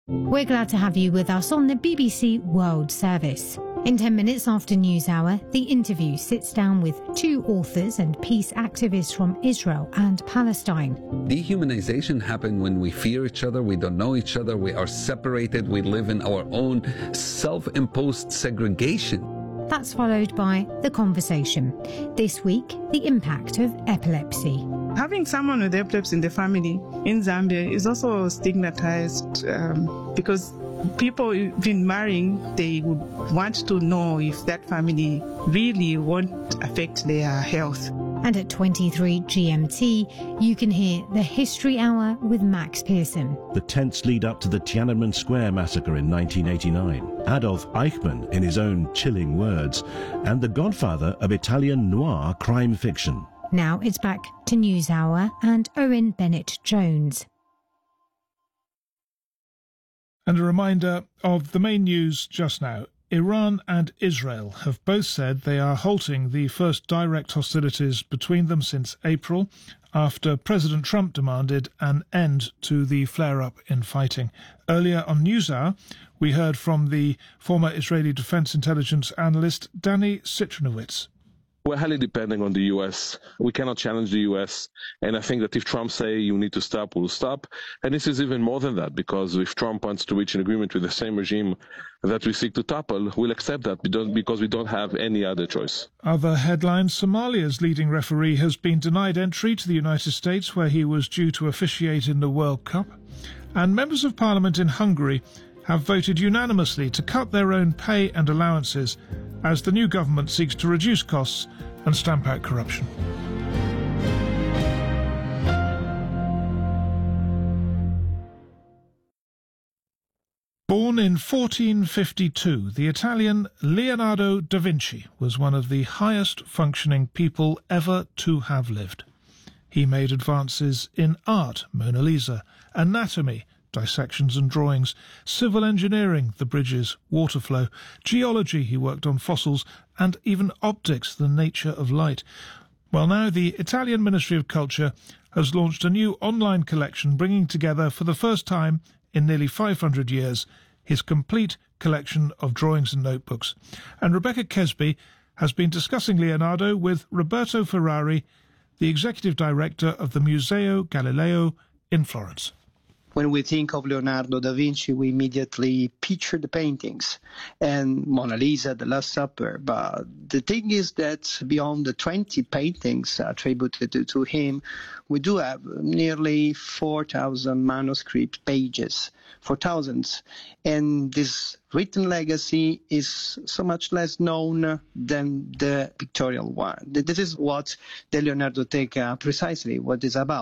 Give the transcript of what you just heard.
We're glad to have you with us on the BBC World Service. In 10 minutes after NewsHour, The Interview sits down with two authors and peace activists from Israel and Palestine. Dehumanization happens when we fear each other, we don't know each other, we are separated, we live in our own self-imposed segregation. That's followed by The Conversation. This week, the impact of epilepsy. Having someone with epilepsy in the family in Zambia is also stigmatized because people been marrying, they would want to know if that family really won't affect their health. And at 23 GMT, you can hear the History Hour with Max Pearson. The tense lead up to the Tiananmen Square massacre in 1989, Adolf Eichmann in his own chilling words, and the godfather of Italian noir crime fiction. Now it's back to NewsHour and Owen Bennett-Jones. And a reminder of the main news just now. Iran and Israel have both said they are halting the first direct hostilities between them since April, after President Trump demanded an end to the flare-up in fighting. Earlier on NewsHour, we heard from the former Israeli defense intelligence analyst Danny Citronowicz. We're highly dependent on the U.S. We cannot challenge the U.S. And I think that if Trump say you need to stop, we'll stop. And this is even more than that, because if Trump wants to reach an agreement with the same regime that we seek to topple, we'll accept that because we don't have any other choice. Other headlines: Somalia's leading referee has been denied entry to the United States, where he was due to officiate in the World Cup. And members of Parliament in Hungary have voted unanimously to cut their own pay and allowances as the new government seeks to reduce costs and stamp out corruption. Born in 1452, the Italian Leonardo da Vinci was one of the highest functioning people ever to have lived. He made advances in art, Mona Lisa, anatomy, dissections and drawings, civil engineering, the bridges, water flow, geology, he worked on fossils, and even optics, the nature of light. Well, now the Italian Ministry of Culture has launched a new online collection bringing together for the first time in nearly 500 years his complete collection of drawings and notebooks. And Rebecca Kesby has been discussing Leonardo with Roberto Ferrari, the executive director of the Museo Galileo in Florence. When we think of Leonardo da Vinci, we immediately picture the paintings and Mona Lisa, The Last Supper. But the thing is that beyond the 20 paintings attributed to him, we do have nearly 4,000 manuscript pages, 4,000. And this written legacy is so much less known than the pictorial one. This is what the Leonardoteca precisely what is about.